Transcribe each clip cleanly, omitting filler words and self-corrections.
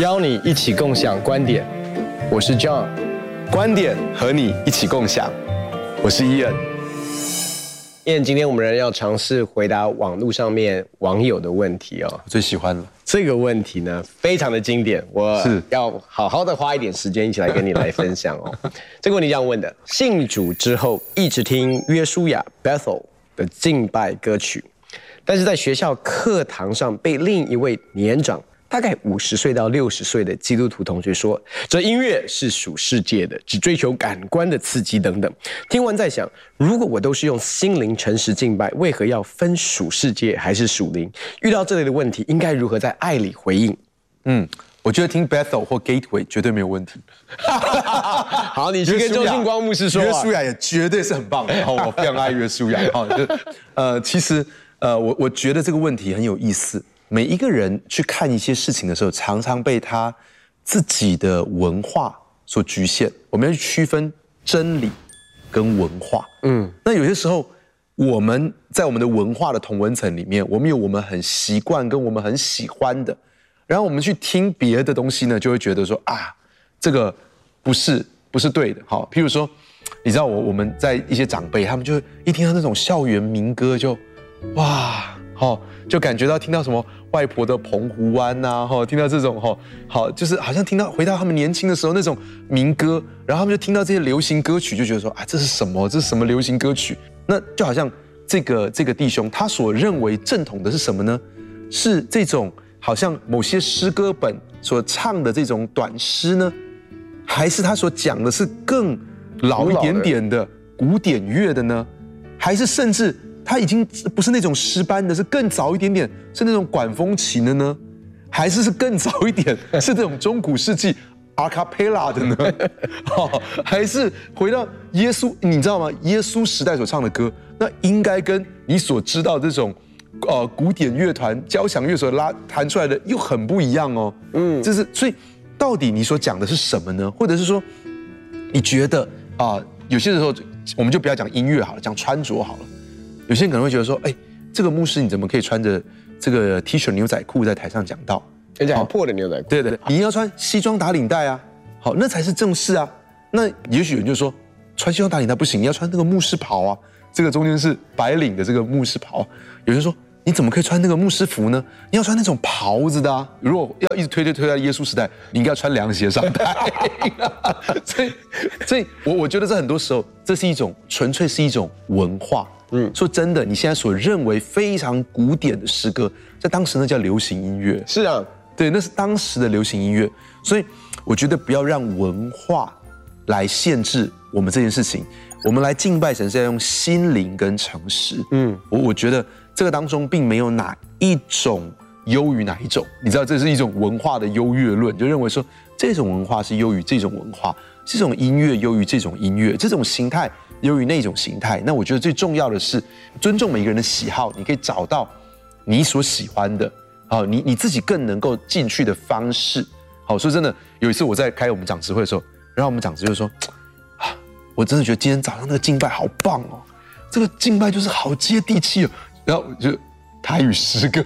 邀你一起共享观点，我是 John， 观点和你一起共享，我是Ian。 今天我们仍然要尝试回答网络上面网友的问题哦。 最喜欢了这个问题呢，非常的经典，我要好好的花一点时间一起来跟你来分享哦。这个问题这样问的：信主之后一直听约书亚 Bethel 的敬拜歌曲，但是在学校课堂上被另一位年长大概50岁到60岁的基督徒同学说，这音乐是属世界的，只追求感官的刺激等等。听完在想，如果我都是用心灵诚实敬拜，为何要分属世界还是属灵？遇到这类的问题，应该如何在爱里回应？ 我觉得听 Bethel 或 Gateway 绝对没有问题。 好，你去跟周信光牧师说。 约书亚也绝对是很棒的，我非常爱约书亚。其实我觉得这个问题很有意思。每一个人去看一些事情的时候，常常被他自己的文化所局限。我们要去区分真理跟文化。那有些时候我们在我们的文化的同温层里面，我们有我们很习惯跟我们很喜欢的，然后我们去听别的东西呢，就会觉得说这个不是对的。好，譬如说，你知道我们在一些长辈，他们就一听到那种校园民歌就就感觉到听到什么外婆的澎湖湾呐，听到这种就是好像回到他们年轻的时候那种民歌，然后他们就听到这些流行歌曲，就觉得说这是什么？这是什么流行歌曲？那就好像这个弟兄他所认为正统的是什么呢？是这种好像某些诗歌本所唱的这种短诗呢，还是他所讲的是更老一点点的古典乐的呢？还是甚至他已经不是那种诗班的，是更早一点点，是那种管风琴的呢？还是更早一点，是这种中古世纪阿卡贝拉的呢？还是回到耶稣，你知道吗？耶稣时代所唱的歌，那应该跟你所知道这种古典乐团、交响乐所弹出来的又很不一样哦。所以到底你所讲的是什么呢？或者是说，你觉得有些时候我们就不要讲音乐好了，讲穿着好了。有些人可能会觉得说，这个牧师你怎么可以穿着这个 T 恤牛仔裤在台上讲道？ 而且还破的牛仔裤。 对，你要穿西装打领带啊，好，那才是正式啊。那也许有人就说，穿西装打领带不行，你要穿那个牧师袍啊，这个中间是白领的这个牧师袍。有人说，你怎么可以穿那个牧师服呢？你要穿那种袍子的啊。如果要一直推到耶稣时代，你应该要穿凉鞋上台。所以我觉得这很多时候，这是纯粹是一种文化。说真的，你现在所认为非常古典的诗歌，在当时那叫流行音乐。 是啊， 对，那是当时的流行音乐。所以我觉得不要让文化来限制我们这件事情。我们来敬拜神是要用心灵跟诚实。我觉得这个当中并没有哪一种优于哪一种。你知道，这是一种文化的优越论，就认为说这种文化是优于这种文化，这种音乐优于这种音乐，这种形态优于那种形态。那我觉得最重要的是尊重每一个人的喜好，你可以找到你所喜欢的，你自己更能够进去的方式。好，说真的，有一次我在开我们长执会的时候，然后我们长执就说，我真的觉得今天早上那个敬拜好棒哦，这个敬拜就是好接地气哦。然后就台语诗歌，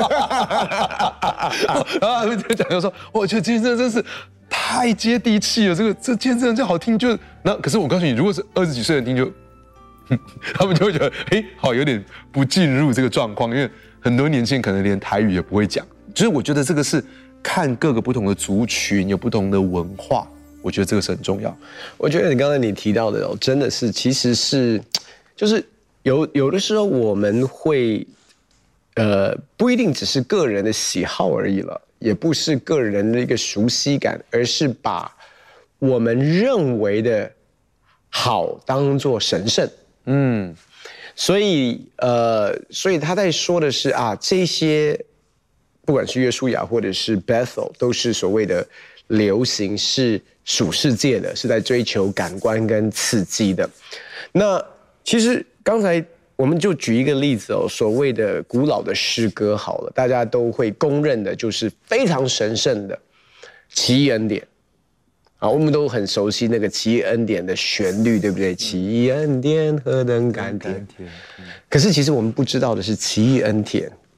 然后他们就讲说，我觉得今天真的是太接地气了，这今天真的好听，可是我告诉你，如果是20几岁的人听他们就会觉得，好有点不进入这个状况，因为很多年轻人可能连台语也不会讲。就是我觉得这个是看各个不同的族群有不同的文化，我觉得这个是很重要。 我觉得刚才你提到的真的是，其实是就是有的时候我们会不一定只是个人的喜好而已了，也不是个人的一个熟悉感，而是把我们认为的好当作神圣。所以他在说的是这些不管是约书亚或者是 Bethel 都是所谓的流行，是属世界的，是在追求感官跟刺激的。那其实刚才我们就举一个例子所谓的古老的诗歌好了，大家都会公认的就是非常神圣的奇异恩典。我们都很熟悉那个奇异恩典的旋律，对不对？奇异恩典何等甘甜。可是其实我们不知道的是，奇异恩典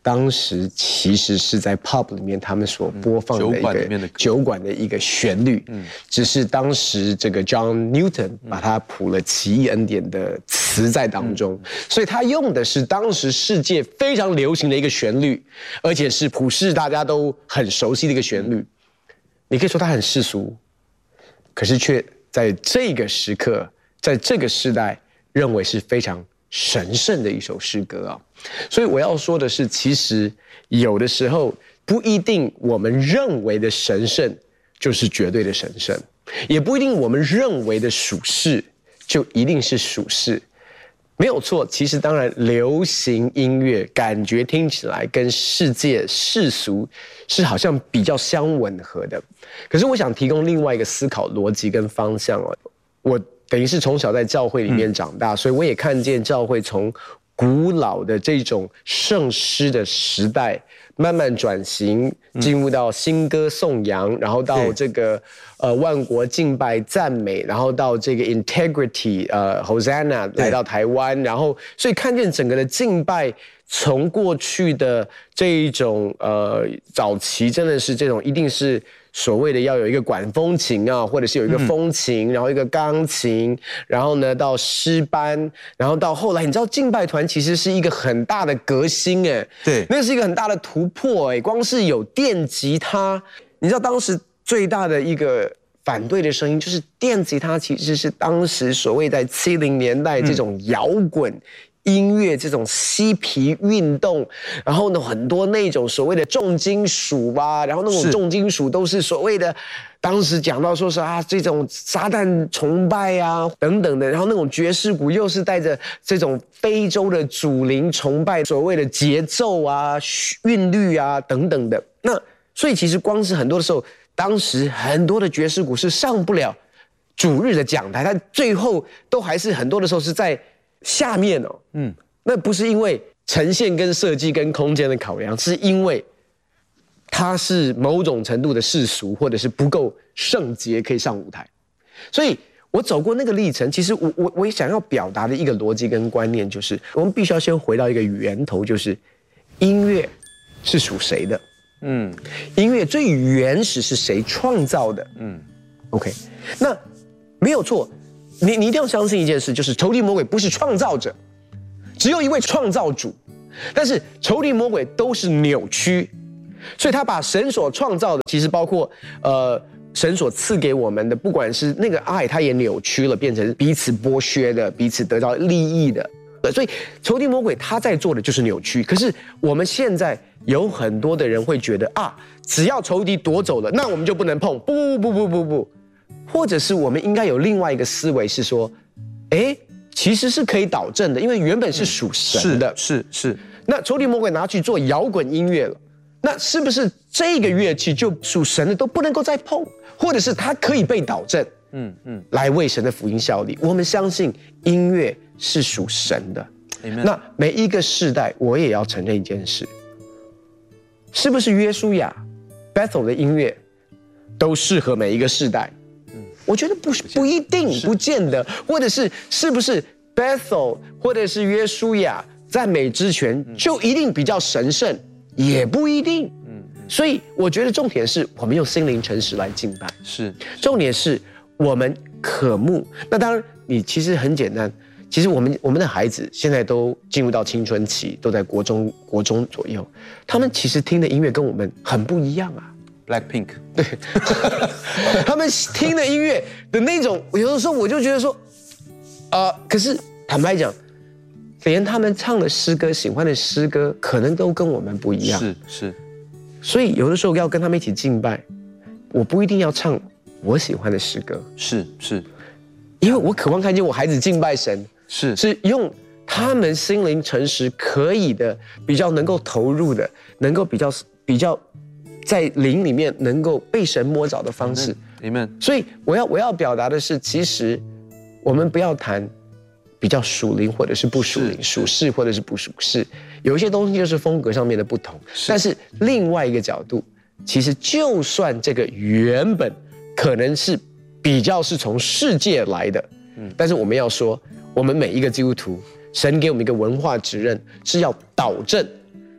当时其实是在 pub 里面他们所播放的一个酒馆的一个旋律，只是当时这个 John Newton 把它谱了奇异恩典的词在当中，所以他用的是当时世界非常流行的一个旋律，而且是普世大家都很熟悉的一个旋律。你可以说它很世俗，可是却在这个时刻，在这个时代，认为是非常神圣的一首诗歌啊。所以我要说的是，其实有的时候不一定我们认为的神圣就是绝对的神圣，也不一定我们认为的属世就一定是属世。没有错，其实当然流行音乐感觉听起来跟世界世俗是好像比较相吻合的，可是我想提供另外一个思考逻辑跟方向哦。我等于是从小在教会里面长大，所以我也看见教会从古老的这种圣诗的时代慢慢转型，进入到新歌颂扬，然后到这个万国敬拜赞美，然后到这个 integrity Hosanna 来到台湾，然后所以看见整个的敬拜从过去的这一种早期真的是这种一定是所谓的要有一个管风琴啊，或者是有一个风琴，然后一个钢琴，然后呢到诗班，然后到后来，你知道敬拜团其实是一个很大的革新哎， 对， 那是一个很大的突破哎，光是有电吉他，你知道当时最大的一个反对的声音就是电吉他其实是当时所谓在70年代这种摇滚音乐这种嬉皮运动，然后呢很多那种所谓的重金属啊，然后那种重金属都是所谓的当时讲到说是这种撒旦崇拜啊等等的，然后那种爵士鼓又是带着这种非洲的祖灵崇拜，所谓的节奏啊韵律啊等等的。那所以其实光是很多的时候，当时很多的爵士鼓是上不了主日的讲台，它最后都还是很多的时候是在下面哦，那不是因为呈现跟设计跟空间的考量，是因为它是某种程度的世俗，或者是不够圣洁可以上舞台。所以我走过那个历程，其实我也想要表达的一个逻辑跟观念，就是我们必须要先回到一个源头，就是音乐是属谁的？音乐最原始是谁创造的？OK， 那没有错。你一定要相信一件事，就是仇敌魔鬼不是创造者，只有一位创造主。但是仇敌魔鬼都是扭曲，所以他把神所创造的，其实包括神所赐给我们的，不管是那个爱，他也扭曲了，变成彼此剥削的，彼此得到利益的。所以仇敌魔鬼他在做的就是扭曲。可是我们现在有很多的人会觉得只要仇敌夺走了，那我们就不能碰。不。或者是我们应该有另外一个思维是说，其实是可以导正的，因为原本是属神的， 是。 那仇敌魔鬼拿去做摇滚音乐了，那是不是这个乐器就属神的都不能够再碰，或者是它可以被导正？来为神的福音效力。我们相信音乐是属神的。那每一个世代，我也要承认一件事，是不是约书亚 Bethel 的音乐都适合每一个世代？我觉得不一定，不见得，或者是不是 Bethel 或者是约书亚赞美之泉就一定比较神圣，也不一定。所以我觉得重点是我们用心灵诚实来敬拜，是重点是我们渴慕。那当然，你其实很简单，其实我们的孩子现在都进入到青春期，都在国中左右，他们其实听的音乐跟我们很不一样啊。 Blackpink， 对，他们听的音乐的那种，有的时候我就觉得说，可是坦白讲，连他们唱的诗歌、喜欢的诗歌，可能都跟我们不一样。 是，所以有的时候要跟他们一起敬拜，我不一定要唱我喜欢的诗歌。是，因为我渴望看见我孩子敬拜神，是用他们心灵诚实可以的，比较能够投入的，能够比较。在灵里面能够被神摸着的方式，所以我要表达的是，其实我们不要谈比较属灵或者是不属灵，属世或者是不属世，有一些东西就是风格上面的不同。但是另外一个角度，其实就算这个原本可能是比较是从世界来的，但是我们要说，我们每一个基督徒，神给我们一个文化指认，是要导正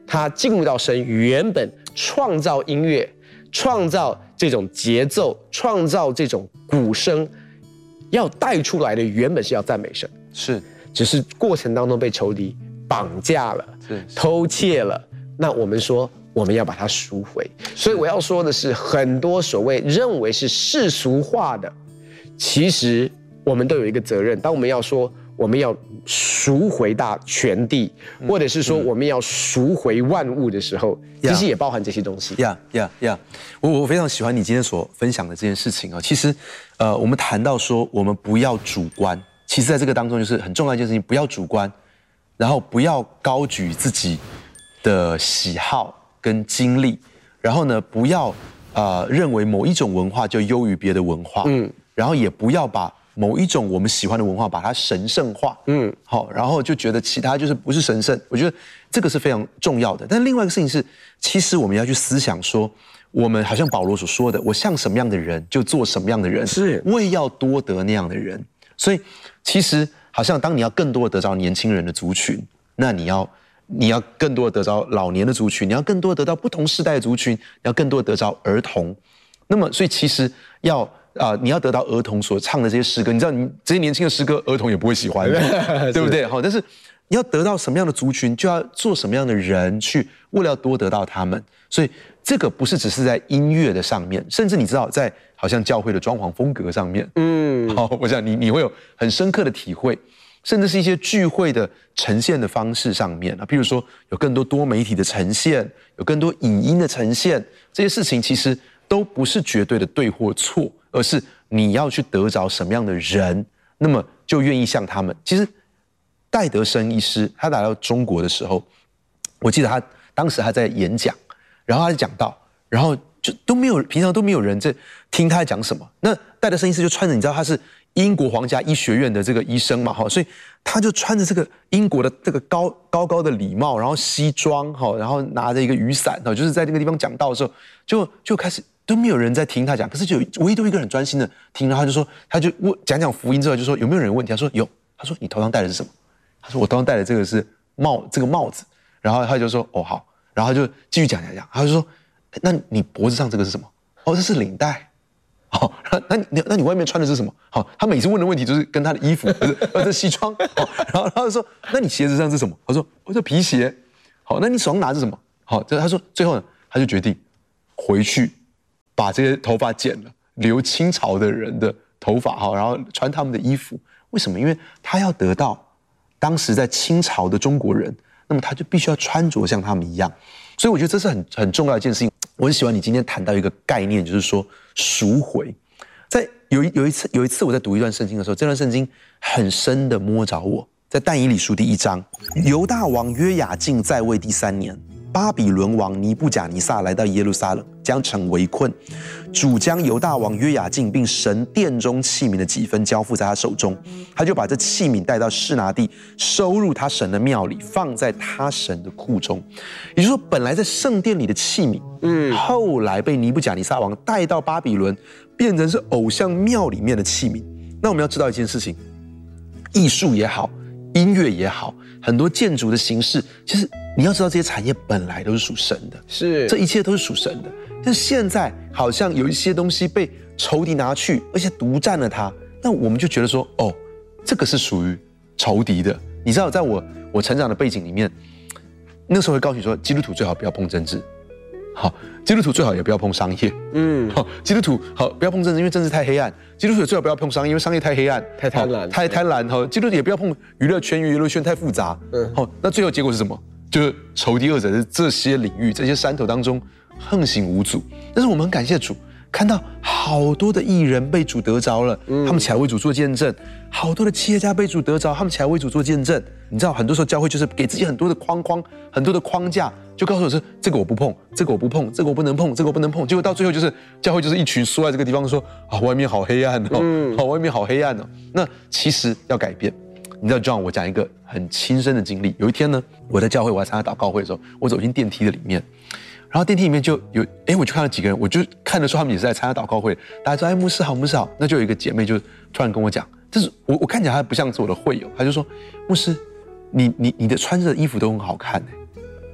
他进入到神原本创造音乐、创造这种节奏、创造这种鼓声，要带出来的原本是要赞美神， 是， 只是过程当中被仇敌绑架了，偷窃了。那我们说，我们要把它赎回。所以我要说的是，很多所谓认为是世俗化的，其实我们都有一个责任。当我们要说我们要赎回全地，或者是说我们要赎回万物的时候，其实也包含这些东西。 我非常喜欢你今天所分享的这件事情啊。其实，我们谈到说我们不要主观，其实在这个当中就是很重要一件事情，不要主观，然后不要高举自己的喜好跟经历，然后呢，不要认为某一种文化就优于别的文化，然后也不要把某一种我们喜欢的文化把它神圣化，好，然后就觉得其他就是不是神圣。我觉得这个是非常重要的。但另外一个事情是，其实我们要去思想说，我们好像保罗所说的，我像什么样的人就做什么样的人， 是我也要多得那样的人。所以其实好像当你要更多的得着年轻人的族群，那你要更多的得着老年的族群，你要更多的得到不同世代的族群，你要更多的得着儿童。那么，所以其实你要得到儿童所唱的这些诗歌，你知道，你这些年轻的诗歌，儿童也不会喜欢的，对不对？好，但是你要得到什么样的族群，就要做什么样的人去，为了要多得到他们。所以这个不是只是在音乐的上面，甚至你知道，在好像教会的装潢风格上面，好，我想你会有很深刻的体会。甚至是一些聚会的呈现的方式上面啊，譬如说有更多多媒体的呈现，有更多影音的呈现，这些事情其实都不是绝对的对或错，而是你要去得着什么样的人，那么就愿意像他们。其实戴德生医师他来到中国的时候，我记得当时他在演讲，然后他就讲到，然后就平常都没有人在听他在讲什么。那戴德生医师就穿着，你知道他是英国皇家医学院的这个医生嘛，所以他就穿着这个英国的这个高的礼帽，然后西装，然后拿着一个雨伞，就是在那个地方讲道的时候，就开始都没有人在听他讲，可是就唯独一个人很专心的听，然后他就讲福音之后就说有没有人有问题？他说有，他说你头上戴的是什么？他说我头上戴的这个是这个帽子，然后他就说哦好，然后他就继续讲，他就说那你脖子上这个是什么？哦这是领带。好，那你外面穿的是什么？好，他每次问的问题就是跟他的衣服，这西装。好，然后他就说，那你鞋子上是什么？他说，我这皮鞋。好，那你手上拿着什么？好，他说最后呢，他就决定回去把这些头发剪了，留清朝的人的头发，好，然后穿他们的衣服。为什么？因为他要得到当时在清朝的中国人，那么他就必须要穿着像他们一样。所以我觉得这是很重要的一件事情。我很喜欢你今天谈到一个概念，就是说赎回。在有一次我在读一段圣经的时候，这段圣经很深的摸着我。在但以理书第1章，犹大王约雅敬在位第3年，巴比伦王尼布甲尼撒来到耶路撒冷，将城围困。主将犹大王约雅敬并神殿中器皿的几分交付在他手中，他就把这器皿带到示拿地，收入他神的庙里，放在他神的库中。也就是说，本来在圣殿里的器皿，后来被尼布甲尼撒王带到巴比伦，变成是偶像庙里面的器皿。那我们要知道一件事情，艺术也好，音乐也好，很多建筑的形式，其实你要知道这些产业本来都是属神的， 是这一切都是属神的。但是现在好像有一些东西被仇敌拿去，而且独占了它，那我们就觉得说，哦，这个是属于仇敌的。你知道，在我成长的背景里面，那时候会告诉你说，基督徒最好不要碰政治，好，基督徒最好也不要碰商业，好，基督徒好不要碰政治，因为政治太黑暗；基督徒最好不要碰商业，因为商业太黑暗、 太贪婪、 太贪婪。好，基督徒也不要碰娱乐圈，因为娱乐圈太复杂。好，那最后结果是什么？就是仇敌恶者在这些领域、这些山头当中横行无阻。但是我们很感谢主，看到好多的艺人被主得着了，他们起来为主做见证；好多的企业家被主得着，他们起来为主做见证。你知道，很多时候教会就是给自己很多的很多的框架，就告诉我说这个我不碰，这个我不碰，这个我不能碰，这个我不能碰。结果到最后就是教会就是一群缩在这个地方说啊，外面好黑暗哦，好，外面好黑暗哦。那其实要改变。你知道 John， 我讲一个很亲身的经历。有一天呢，我在教会，我在参加祷告会的时候，我走进电梯的里面，然后电梯里面就有，我就看到几个人，我就看得出他们也是在参加祷告会。大家说，牧师好，牧师好。那就有一个姐妹就突然跟我讲，就是我看起来她不像是我的会友，她就说，牧师，你的穿着的衣服都很好看。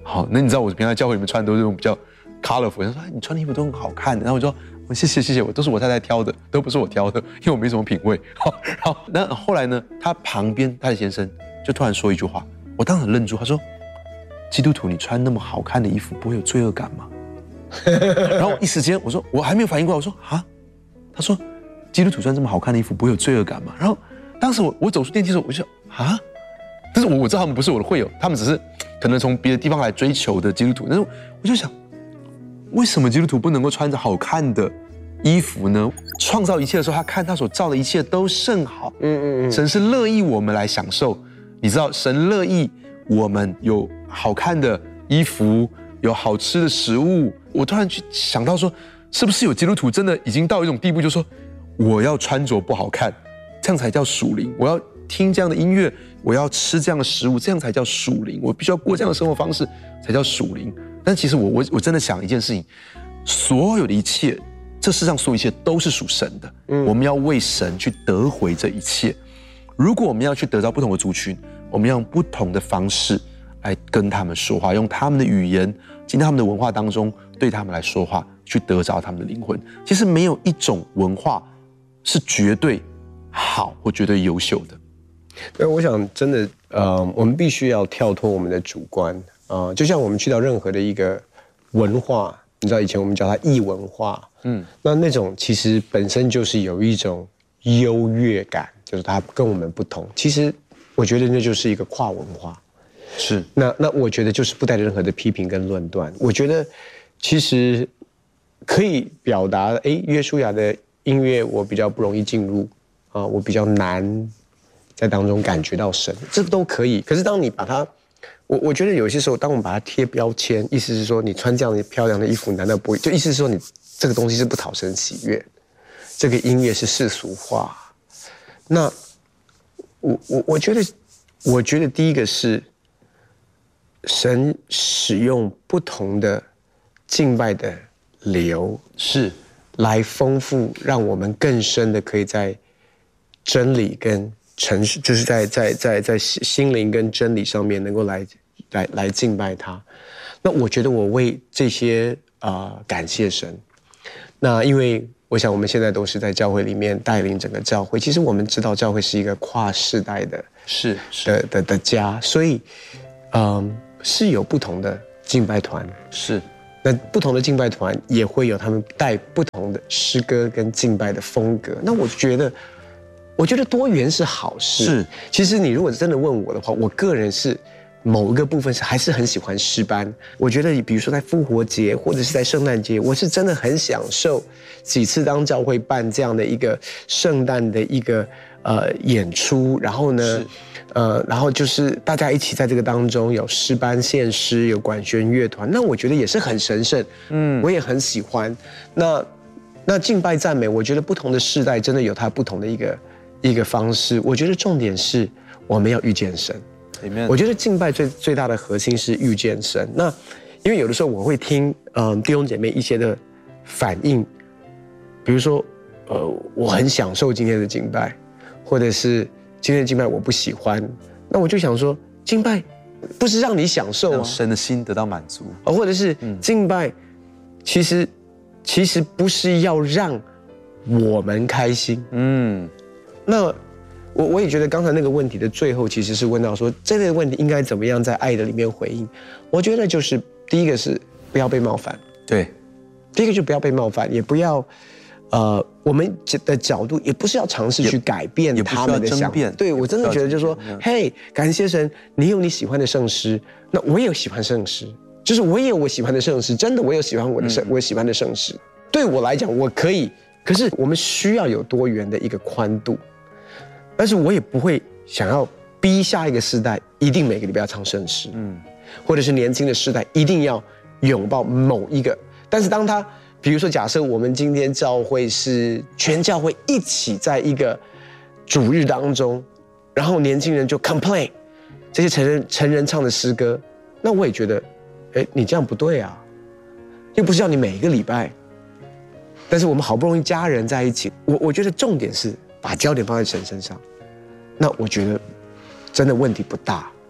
好，那你知道我平常在教会里面穿的都是这种比较 colorful， 他说你穿的衣服都很好看的，然后我说谢谢，都是我太太挑的，都不是我挑的，因为我没什么品味。好，然后那后来呢，他旁边他的先生就突然说一句话，我当场愣住，他说基督徒你穿那么好看的衣服不会有罪恶感吗？然后一时间我说我还没有反应过来，我说啊，他说基督徒穿这么好看的衣服不会有罪恶感吗？然后当时我走出电梯的时候，我就想啊，但是我知道他们不是我的会友，他们只是可能从别的地方来追求的基督徒，但是我就想，为什么基督徒不能够穿着好看的衣服呢？创造一切的时候，他看他所造的一切都甚好，神是乐意我们来享受，你知道，神乐意我们有好看的衣服，有好吃的食物。我突然去想到说，是不是有基督徒真的已经到一种地步，就是说我要穿着不好看，这样才叫属灵；我要听这样的音乐，我要吃这样的食物，这样才叫属灵；我必须要过这样的生活方式，才叫属灵。但其实我真的想一件事情，所有的一切，这世上所有一切都是属神的，我们要为神去得回这一切。如果我们要去得到不同的族群，我们要用不同的方式来跟他们说话，用他们的语言进到他们的文化当中，对他们来说话，去得着他们的灵魂。其实没有一种文化是绝对好或绝对优秀的。 我想真的，我们必须要跳脱我们的主观就像我们去到任何的一个文化，你知道以前我们叫它异文化，那种其实本身就是有一种优越感，就是它跟我们不同。其实我觉得那就是一个跨文化。 是， 那我觉得就是不带任何的批评跟论断。我觉得其实可以表达，约书亚的音乐我比较不容易进入我比较难在当中感觉到神，这都可以。可是当你把它，我觉得有些时候，当我们把它贴标签，意思是说你穿这样的漂亮的衣服，难道不会？就意思是说你这个东西是不讨神喜悦，这个音乐是世俗化。那我觉得第一个是神使用不同的敬拜的流是来丰富，让我们更深的可以在真理跟诚实，就是在心灵跟真理上面能够来敬拜他。那我觉得我为这些感谢神。那因为我想我们现在都是在教会里面带领整个教会，其实我们知道教会是一个跨世代的的家，所以是有不同的敬拜团， 是。 那不同的敬拜团也会有他们带不同的诗歌跟敬拜的风格。那我觉得多元是好事。 是， 其实你如果真的问我的话，我个人是某一个部分还是很喜欢诗班。我觉得比如说在复活节或者是在圣诞节，我是真的很享受几次当教会办这样的一个圣诞的一个演出，然后呢然后就是大家一起在这个当中有诗班献诗，有管弦乐团，那我觉得也是很神圣，我也很喜欢。那敬拜赞美，我觉得不同的世代真的有它不同的一个方式。我觉得重点是我们要遇见神。我觉得敬拜最大的核心是遇见神。那因为有的时候我会听弟兄姐妹一些的反应，比如说我很享受今天的敬拜，或者是今天的敬拜我不喜欢，那我就想说，敬拜不是让你享受让神的心得到满足， 或者是敬拜其实不是要让我们开心。那我也觉得刚才那个问题的最后其实是问到说，这类问题应该怎么样在爱的里面回应。我觉得就是第一个是不要被冒犯， 对， 第一个就不要被冒犯，也不要我们的角度也不是要尝试去改变他们的想法。对，我真的觉得就是说，嘿，感谢神，你有你喜欢的圣诗，那我也有喜欢圣诗，就是我也有我喜欢的圣诗，真的我有喜欢我喜欢的圣诗。对我来讲，我可以，可是我们需要有多元的一个宽度，但是我也不会想要逼下一个世代一定每个礼拜要唱圣诗，或者是年轻的世代一定要拥抱某一个，但是当他比如说，假设我们今天教会是全教会一起在一个主日当中，然后年轻人就 complain 这些成人唱的诗歌，那我也觉得，你这样不对啊，又不是要你每一个礼拜，但是我们好不容易家人在一起，我觉得重点是把焦点放在神身上，那我觉得真的问题不大。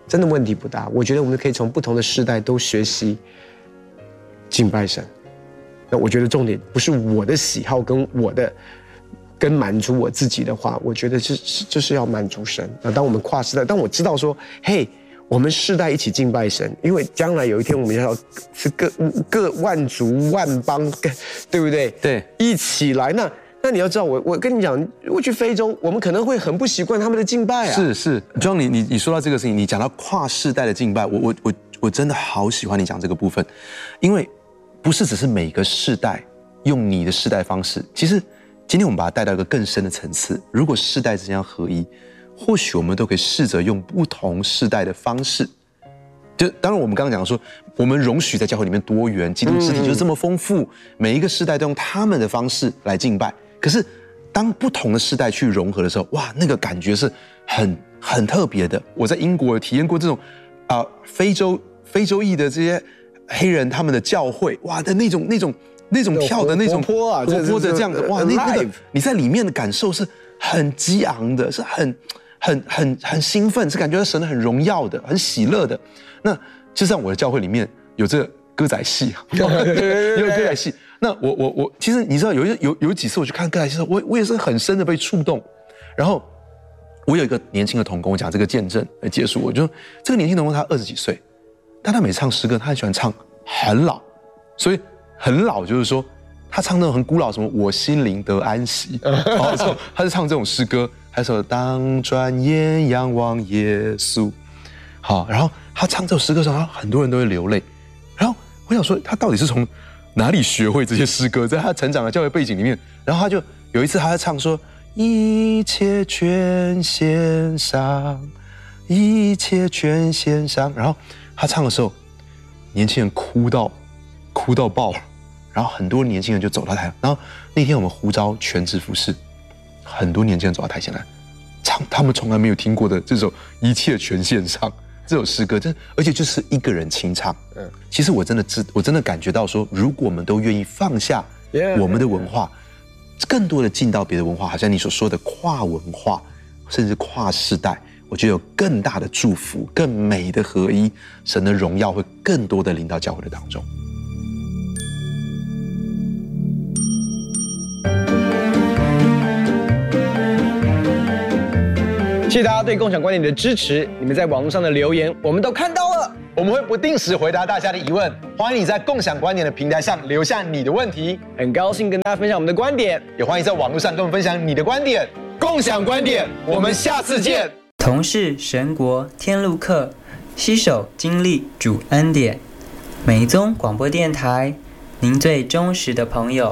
真的问题不大。我觉得我们可以从不同的世代都学习敬拜神。那我觉得重点不是我的喜好跟满足我自己的话，我觉得就是要满足神。那当我们跨世代，当我知道说，嘿，我们世代一起敬拜神，因为将来有一天我们要是各万族万邦，对不对？ 对， 一起来。那你要知道，我跟你讲，我去非洲，我们可能会很不习惯他们的敬拜啊。 是，John， 你说到这个事情，你讲到跨世代的敬拜，我真的好喜欢你讲这个部分，因为不是只是每个世代用你的世代方式，其实今天我们把它带到一个更深的层次。如果世代之间要合一，或许我们都可以试着用不同世代的方式。就当然，我们刚刚讲说，我们容许在教会里面多元，基督肢体就是这么丰富，每一个世代都用他们的方式来敬拜。可是，当不同的世代去融合的时候，哇，那个感觉是很特别的。我在英国有体验过这种非洲裔的这些黑人他们的教会，哇的那种跳的那种活泼的这样的，哇，那个你在里面的感受是很激昂的，是很兴奋，是感觉神很荣耀的，很喜乐的。那就像我的教会里面有这个歌仔戏，也有歌仔戏。那我其实你知道有几次我去看歌仔戏的时候，我也是很深的被触动。然后我有一个年轻的同工，我讲这个见证来结束。我就这个年轻同工他20几岁，但他每唱诗歌，他很喜欢唱很老，所以很老就是说他唱那种很古老，什么我心灵得安息，他是唱这种诗歌，还有说当转眼仰望耶稣。好，然后他唱这首诗歌的时候，很多人都会流泪。然后我想说，他到底是从哪里学会这些诗歌？在他成长的教育背景里面，然后他就有一次他在唱说：“一切全献上，一切全献上。”然后他唱的时候，年轻人哭到爆了。然后很多年轻人就走到台上。然后那天我们呼召全职服事，很多年轻人走到台前来唱他们从来没有听过的这首《一切全献上》。这首诗歌，而且就是一个人清唱。其实我真的感觉到说，如果我们都愿意放下我们的文化，更多的进到别的文化，好像你所说的跨文化，甚至跨世代，我觉得有更大的祝福，更美的合一，神的荣耀会更多的临到教会的当中。 谢谢大家对共享观点的支持，你们在网络上的留言我们都看到了， 我们会不定时回答大家的疑问，欢迎你在共享观点的平台上留下你的问题。 很高兴跟大家分享我们的观点， 也欢迎在网络上跟我们分享你的观点。共享观点，我们下次见。 同是神国天路客，携手经历主恩典。美宗广播电台，您最忠实的朋友。